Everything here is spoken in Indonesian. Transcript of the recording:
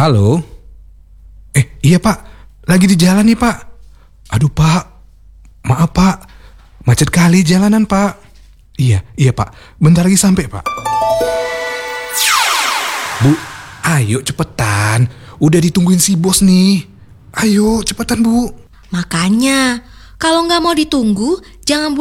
Halo? Iya Pak, lagi di jalan nih Pak. Aduh Pak, maaf Pak, macet kali jalanan Pak. Iya Pak, bentar lagi sampai Pak. Bu, ayo cepetan, udah ditungguin si bos nih. Ayo cepetan Bu. Makanya, kalau nggak mau ditunggu, jangan